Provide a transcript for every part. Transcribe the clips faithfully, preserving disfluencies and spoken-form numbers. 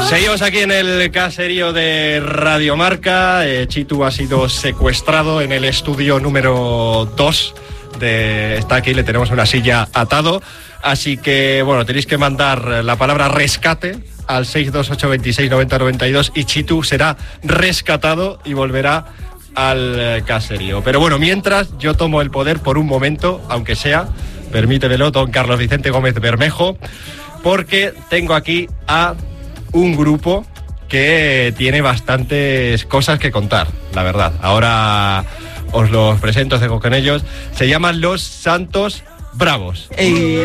Seguimos aquí en el caserío de Radio Marca. Eh, Chitu ha sido secuestrado en el estudio número dos. De, está aquí, le tenemos una silla atado. Así que, bueno, tenéis que mandar la palabra rescate al seis dos ocho dos seis nueve cero nueve dos y Chitu será rescatado y volverá al caserío. Pero bueno, mientras yo tomo el poder por un momento, aunque sea, permítemelo, don Carlos Vicente Gómez Bermejo, porque tengo aquí a un grupo que tiene bastantes cosas que contar, la verdad. Ahora os los presento, os dejo con ellos. Se llaman Los Santos Bravos. Ey.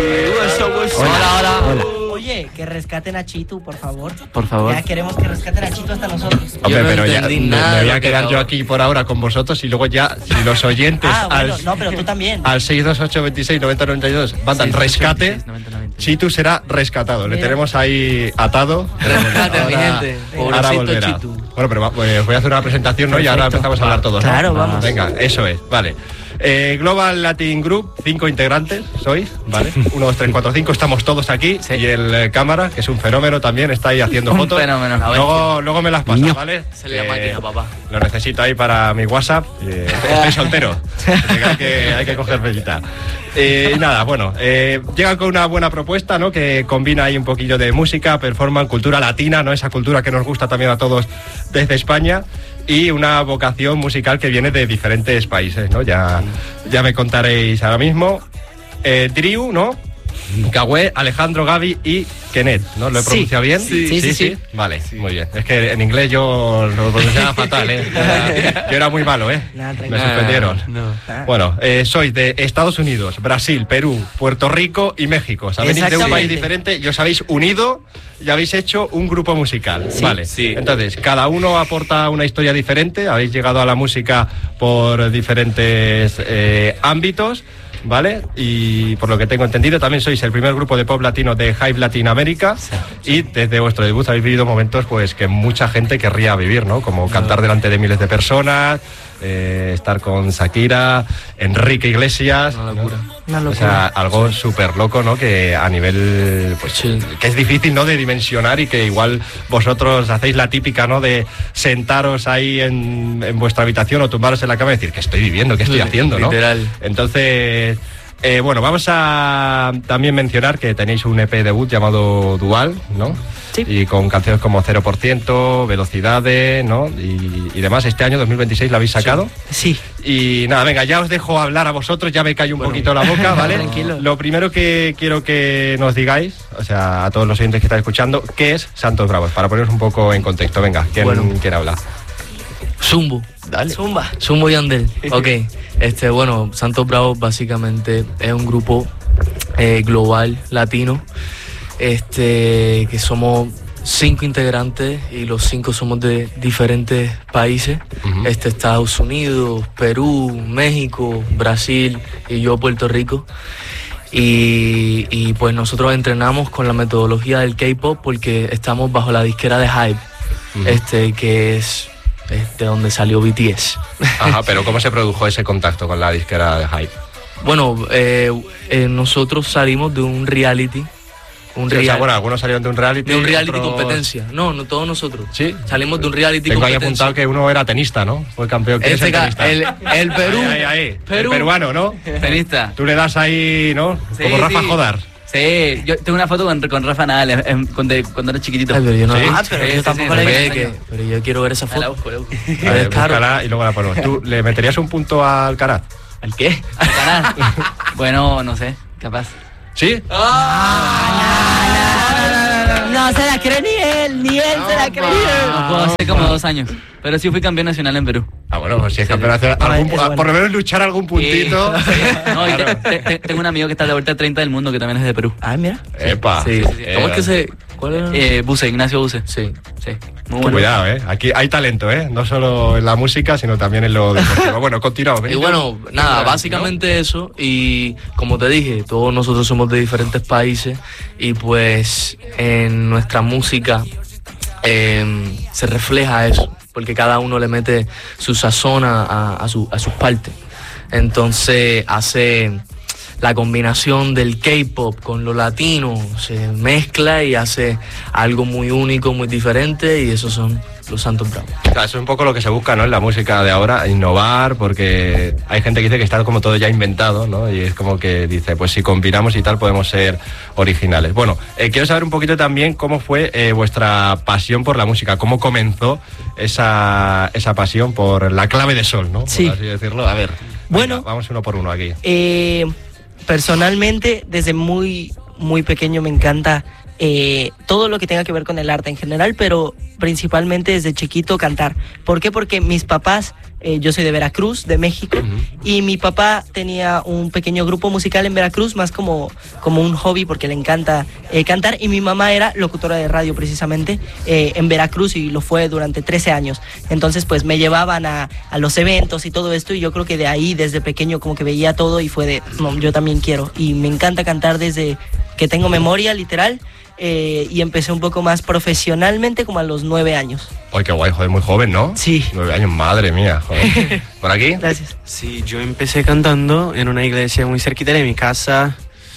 Hola, hola. Hola. Oye, que rescaten a Chitu, por favor. Por favor. Ya queremos que rescaten a Chitu hasta nosotros. Hombre, Yo no pero ya entendí me, nada me voy de a lo que quedar yo acabo. aquí por ahora con vosotros y luego ya, si los oyentes Ah, bueno, al, no, pero tú también. al seis dos ocho dos seis nueve cero nueve dos mandan seis, rescate, seis, noventa, noventa. Chitu será rescatado. Le Mira. tenemos ahí atado. Rescate, mi Ahora- gente. ahora Pobrecito volverá. Chitu. Bueno, pero va- pues voy a hacer una presentación, ¿no? Y ahora Perfecto. empezamos a hablar todos, ¿no? Claro, vamos. Venga, eso es, vale. Eh, Global Latin Group, cinco integrantes sois, ¿vale? Uno, dos, tres, cuatro, cinco, estamos todos aquí. Sí. Y el eh, cámara, que es un fenómeno también, está ahí haciendo Un fotos. fenómeno. Luego, luego me las pasas, Niño. ¿vale? Esa es la Eh, máquina, papá. Lo necesito ahí para mi WhatsApp. Eh, estoy soltero. Así que hay que, hay que coger bellita. Eh, y nada, bueno, eh, llegan con una buena propuesta, ¿no? Que combina ahí un poquillo de música, performance, cultura latina, ¿no? Esa cultura que nos gusta también a todos desde España. Y una vocación musical que viene de diferentes países, ¿no? Ya, ya me contaréis ahora mismo. Eh, Driu, ¿no? Cagüe, Alejandro, Gaby y Kenneth, ¿no? ¿Lo he Sí. pronunciado bien? Sí, sí, sí, sí. Vale, muy bien. Es que en inglés yo lo pronunciaba fatal, ¿eh? Yo era, yo era muy malo, ¿eh? Nada, Me tranquilo. suspendieron. No. Bueno, eh, sois de Estados Unidos, Brasil, Perú, Puerto Rico y México. O sea, venís de un Exactamente. país diferente y os habéis unido y habéis hecho un grupo musical. Vale. sí. Entonces, cada uno aporta una historia diferente. Habéis llegado a la música por diferentes eh, ámbitos. ¿Vale? Y por lo que tengo entendido, también sois el primer grupo de pop latino de Hype Latinoamérica y desde vuestro debut habéis vivido momentos pues que mucha gente querría vivir, ¿no? Como cantar delante de miles de personas, eh, estar con Shakira, Enrique Iglesias. Una locura. Una O locura. sea, algo súper loco, ¿no? Que a nivel, pues, Sí. que es difícil, ¿no? De dimensionar y que igual vosotros hacéis la típica, ¿no? De sentaros ahí en, en vuestra habitación o tumbaros en la cama y decir, ¿qué estoy viviendo? ¿Qué estoy Sí, haciendo? ¿no? literal. Entonces, eh, bueno, vamos a también mencionar que tenéis un E P debut llamado Dual, ¿no? Sí. Y con canciones como cero por ciento, Velocidades, ¿no? Y, y demás. Este año, dos mil veintiséis, lo habéis sacado. Sí. Y nada, venga, ya os dejo hablar a vosotros, ya me callo un Bueno. poquito la boca, ¿vale? Tranquilo. Lo primero que quiero que nos digáis, o sea, a todos los oyentes que están escuchando, ¿qué es Santos Bravos? Para poneros un poco en contexto, venga, ¿quién, Bueno. quién habla? Zumbo. Zumba. Zumbo y Andel. Ok. Este, bueno, Santos Bravos básicamente es un grupo eh, global latino. Este, que somos cinco integrantes y los cinco somos de diferentes países. Ujú. Este, Estados Unidos, Perú, México, Brasil y yo Puerto Rico. Y, y pues nosotros entrenamos con la metodología del K-pop porque estamos bajo la disquera de Hype, Ujú. este, que es, es de donde salió B T S. Ajá, pero ¿cómo se produjo ese contacto con la disquera de Hype? Bueno, eh, eh, nosotros salimos de un reality, un Sí, o sea, real- bueno, algunos salieron de un reality. de un reality otros- competencia. No, no todos nosotros. Sí. Salimos de un reality Tengo ahí competencia. apuntado que uno era tenista, ¿no? Fue campeón. ¿Quién Este es el ca- tenista? el, el Perú. Ahí, ahí, ahí. Perú. El peruano, ¿no? Tenista. Tú le das ahí, ¿no? Sí, Como Rafa sí. Jodar. Sí, yo tengo una foto con, con Rafa Nadal em, em, cuando, cuando era chiquitito. Ay, pero yo no. Sí. Ah, pero Sí, yo sí, tampoco sí, le sí. dije. Ve que- pero yo quiero ver esa Ah, la foto. busco, la busco. A ver, Es caro. búscala y luego la ponemos. ¿Tú le meterías un punto al Alcaraz? ¿Al qué? ¿Al canal? Bueno, no sé, capaz. ¿Sí? No se la cree ni él, ni él se la cree. No puedo hace como dos años. Pero sí fui campeón nacional en Perú. Ah, bueno, pues si es campeón hacer Ah, algún, es bueno. por lo menos luchar algún puntito. Sí, sí. No, y te- Claro. te- te- tengo un amigo que está a la vuelta treinta del mundo que también es de Perú. Ah, mira. Epa. Sí. sí, sí. ¿Cómo es que Eh, se...? ¿Cuál era? Eh, Buse, Ignacio Buse. Sí. Sí, muy bueno. Cuidado, ¿eh? Aquí hay talento, ¿eh? No solo en la música, sino también en lo deportivo. Bueno, continuamos. Y bueno, nada, básicamente eso. Y como te dije, todos nosotros somos de diferentes países. Y pues en nuestra música eh, se refleja eso. Porque cada uno le mete su sazón a, a, a su- a sus partes. Entonces hace la combinación del K-pop con lo latino se mezcla y hace algo muy único, muy diferente, y esos son los Santos Bravos. O sea, eso es un poco lo que se busca, ¿no?, en la música de ahora, innovar, porque hay gente que dice que está como todo ya inventado, ¿no? Y es como que dice, pues si combinamos y tal podemos ser originales. Bueno, eh, quiero saber un poquito también cómo fue eh, vuestra pasión por la música, cómo comenzó esa, esa pasión por la clave de sol, ¿no? Por Sí. así decirlo. A ver, Bueno, venga, vamos uno por uno aquí. Eh, personalmente, desde muy, muy pequeño me encanta eh, todo lo que tenga que ver con el arte en general, pero principalmente desde chiquito cantar. ¿Por qué? Porque mis papás, eh, yo soy de Veracruz, de México, Uh-huh. y mi papá tenía un pequeño grupo musical en Veracruz, más como, como un hobby porque le encanta eh, cantar, y mi mamá era locutora de radio precisamente eh, en Veracruz, y lo fue durante trece años. Entonces pues me llevaban a, a los eventos y todo esto, y yo creo que de ahí desde pequeño como que veía todo y fue de, no, yo también quiero, y me encanta cantar desde que tengo memoria, literal. Eh, y empecé un poco más profesionalmente como a los nueve años. Ay, qué guay, joder, muy joven, ¿no? Sí. Nueve años, madre mía, joder. ¿Por aquí? Gracias. Sí, yo empecé cantando en una iglesia muy cerquita de mi casa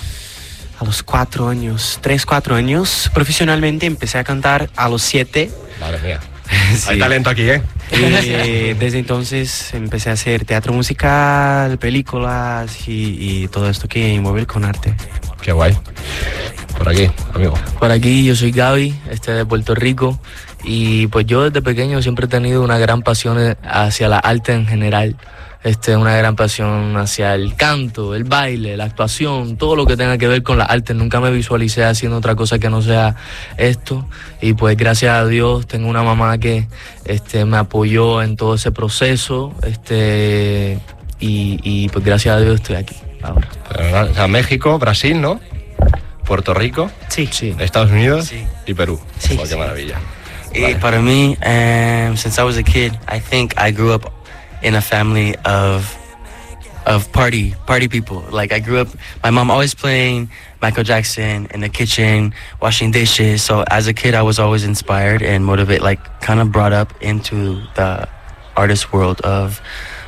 a los cuatro años, tres, cuatro años. Profesionalmente empecé a cantar a los siete. Madre mía. Sí. Hay talento aquí, ¿eh? Y desde entonces empecé a hacer teatro musical, películas y, y todo esto que envuelve con arte. Qué guay. Por aquí, amigo. Por aquí yo soy Gaby, este de Puerto Rico, y pues yo desde pequeño siempre he tenido una gran pasión hacia la arte en general. Este, una gran pasión hacia el canto, el baile, la actuación, todo lo que tenga que ver con la arte. Nunca me visualicé haciendo otra cosa que no sea esto. Y pues gracias a Dios tengo una mamá que este, me apoyó en todo ese proceso. Este, y, y pues gracias a Dios estoy aquí ahora. O sea, México, Brasil, ¿no? Puerto Rico, Sí. Sí. Estados Unidos Sí. y Perú. Sí. Oh, qué maravilla. Y Vale. para mí, um, since I was a kid, I think I grew up in a family of of party party people. Like I grew up, my mom always playing Michael Jackson in the kitchen, washing dishes. So as a kid, I was always inspired and motivated, like kind of brought up into the artist world of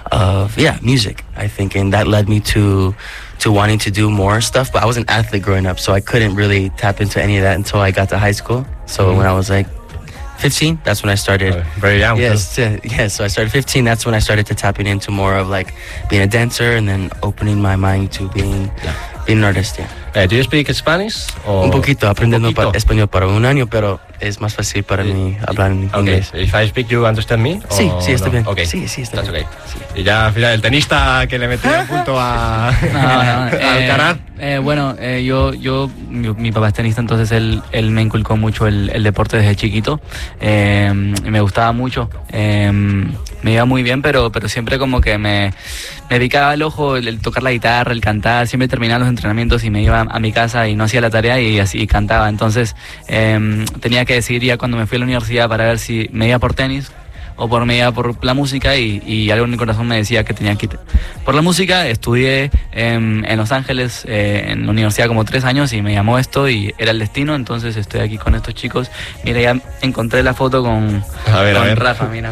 of yeah music. I think, and that led me to to wanting to do more stuff. But I was an athlete growing up, so I couldn't really tap into any of that until I got to high school. So Mhm. when I was like fifteen, that's when I started. Very young. Yes, uh, yes. So I started fifteen. That's when I started to tapping into more of like being a dancer and then opening my mind to being Yeah. being an artist. Yeah. Uh, do you speak Spanish? O- Un poquito, aprendiendo un poquito? pa- español para un año, pero es más fácil para mí hablar en Okay. inglés. If I speak, you understand me? Sí, o sí, está no? bien. Okay. Sí, sí, está That's bien. okay. Y ya al final el tenista que le metía un punto a No, no, a eh, Alcaraz. eh, bueno, eh, yo, yo mi, mi papá es tenista, entonces él, él me inculcó mucho el, el deporte desde chiquito. Eh, me gustaba mucho. Eh, me iba muy bien, pero, pero siempre como que me, me picaba el ojo el, el tocar la guitarra, el cantar. Siempre terminaba los entrenamientos y me iba a mi casa y no hacía la tarea y así cantaba. Entonces eh, tenía que decidir ya cuando me fui a la universidad para ver si me iba por tenis o por me iba por la música, y, y algo en mi corazón me decía que tenía que ir por la música. Estudié en, en Los Ángeles, eh, en la universidad, como tres años, y me llamó esto y era el destino. Entonces estoy aquí con estos chicos. Mira, ya encontré la foto con, A ver, a con ver. Rafa, mira.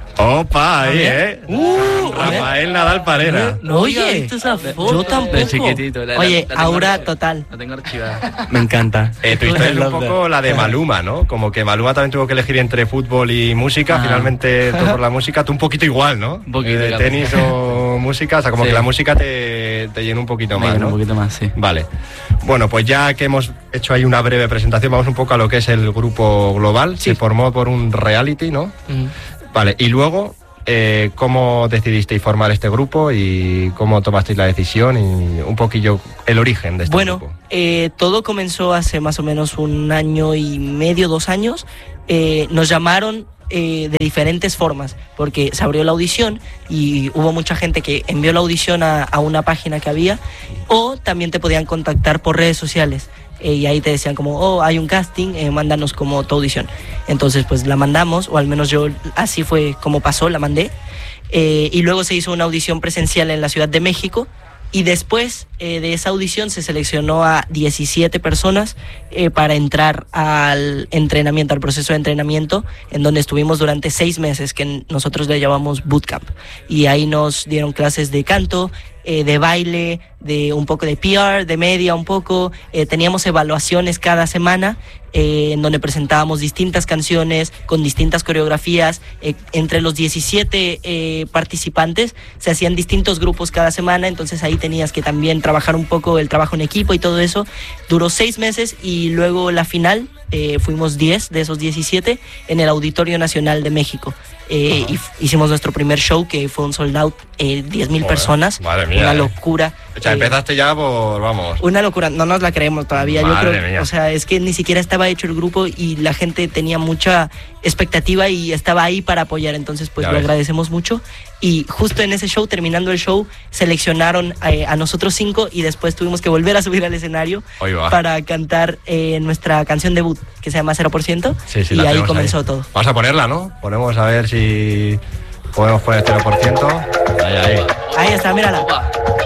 Opa, ahí, ¿eh? Uh, a ver. Rafael Nadal Parera. No, oye, ¿viste esa foto? yo tampoco. De chiquitito. La- la- Oye, la tengo aura archi- total. La tengo archivada. Me encanta. Eh, tu historia es un Love poco la de Maluma, ¿no? Como que Maluma también tuvo que elegir entre fútbol y música. Ah. Finalmente tú por la música, tú un poquito igual, ¿no? Un poquito, Eh, de la tenis música. o música, o sea, como Sí. que la música te, te llena un poquito Me más, llena ¿no? un poquito más, sí. Vale. Bueno, pues ya que hemos hecho ahí una breve presentación, vamos un poco a lo que es el grupo global. Se formó por un reality, ¿no? Mm. Vale, y luego, eh, ¿cómo decidisteis formar este grupo y cómo tomasteis la decisión y un poquillo el origen de este Bueno, grupo? eh, todo comenzó hace más o menos un año y medio, dos años. Eh, nos llamaron eh, de diferentes formas, porque se abrió la audición y hubo mucha gente que envió la audición a, a una página que había, o también te podían contactar por redes sociales. Eh, y ahí te decían como, oh, hay un casting, eh, mándanos como tu audición. Entonces pues la mandamos, o al menos yo así fue como pasó, la mandé. Eh, y luego se hizo una audición presencial en la Ciudad de México, y después eh, de esa audición se seleccionó a diecisiete personas eh, para entrar al entrenamiento, al proceso de entrenamiento, en donde estuvimos durante seis meses, que nosotros le llamamos bootcamp. Y ahí nos dieron clases de canto, eh, de baile, de un poco de P R, de media un poco. Eh, teníamos evaluaciones cada semana eh, en donde presentábamos distintas canciones con distintas coreografías. Eh, entre los diecisiete eh, participantes se hacían distintos grupos cada semana, entonces ahí tenías que también trabajar un poco el trabajo en equipo y todo eso. Duró seis meses y luego la final, eh, fuimos diez de esos diecisiete en el Auditorio Nacional de México. Eh, y hicimos nuestro primer show que fue un sold out, eh, diez mil personas, madre mía, una eh. locura. O sea, eh, empezaste ya por, vamos... Una locura, no nos la creemos todavía. Madre Yo creo, mía. o sea, es que ni siquiera estaba hecho el grupo y la gente tenía mucha expectativa y estaba ahí para apoyar, entonces pues Ya lo ves. agradecemos mucho. Y justo en ese show, terminando el show, seleccionaron eh, a nosotros cinco y después tuvimos que volver a subir al escenario Ahí va. para cantar eh, nuestra canción debut, que se llama cero por ciento, Sí, sí, y la ahí tenemos comenzó ahí. todo. Vamos a ponerla, ¿no? Ponemos a ver si podemos poner cero por ciento. Ahí, ahí. Ahí está, mírala. Opa.